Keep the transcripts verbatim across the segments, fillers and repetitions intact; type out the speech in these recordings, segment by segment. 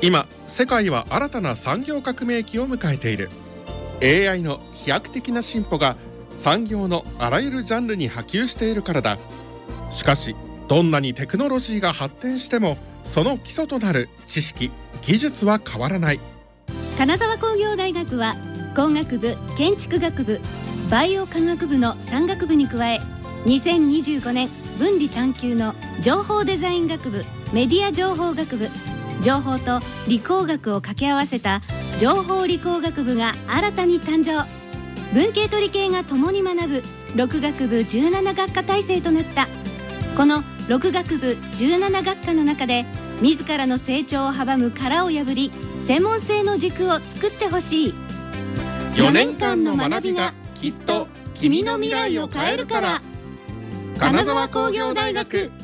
今世界は新たな産業革命期を迎えている。 エーアイ の飛躍的な進歩が産業のあらゆるジャンルに波及しているからだ。しかしどんなにテクノロジーが発展してもその基礎となる知識・技術は変わらない。 金沢工業大学は工学部、建築学部、バイオ科学部のさん学部に加え、にせんにじゅうごねん分離探究の情報デザイン学部、メディア情報学部、情報と理工学を掛け合わせた情報理工学部が新たに誕生。文系と理系が共に学ぶろく学部じゅうなな学科体制となった。このろく学部じゅうなな学科の中で自らの成長を阻む殻を破り、専門性の軸を作ってほしい。 よねんかんの学びがきっと君の未来を変えるから。金沢工業大学。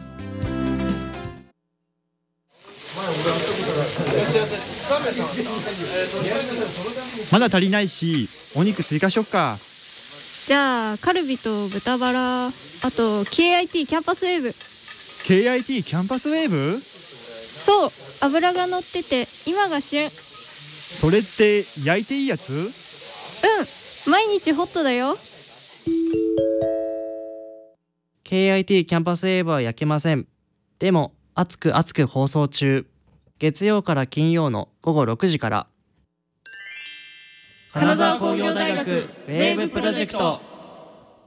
まだ足りないし、お肉追加しよっか。 じゃあカルビと豚バラ、あと ケーアイティー キャンパスウェーブ。 ケーアイティー キャンパスウェーブ？ そう、油が乗ってて今が旬。 それって焼いていいやつ？ うん、毎日ホットだよ。 ケーアイティー キャンパスウェーブは焼けません。でも熱く熱く放送中。月曜から金曜のごごろくじから。金沢工業大学ウェーブプロジェクト。